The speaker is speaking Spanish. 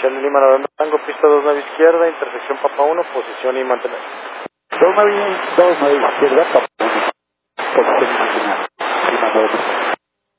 Charlie Lima November Tango, pista 29 izquierda, intersección Papa 1, posición y mantener. 29 izquierda, Papa 1, posición